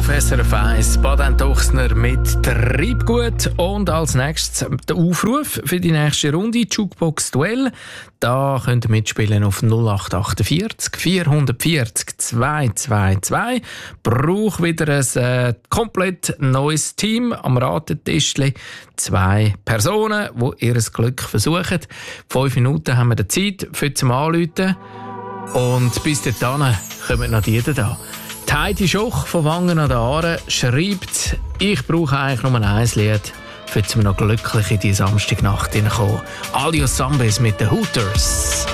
auf SRF 1. Baden Tuchsner mit Treibgut. Und als nächstes der Aufruf für die nächste Runde, Jukebox Duell. Da könnt ihr mitspielen auf 0848 440 222. Braucht wieder ein komplett neues Team am Ratetischli. 2 Personen, die ihr Glück versuchen. 5 Minuten haben wir die Zeit für zum Anrufen. Und bis dahin kommen noch die da. Die Heidi Schoch von Wangen an den Aare schreibt, ich brauche eigentlich nur ein Lied, für zum noch glücklich in die Samstagnacht hineinkommen. Alios Zambes mit den Hooters.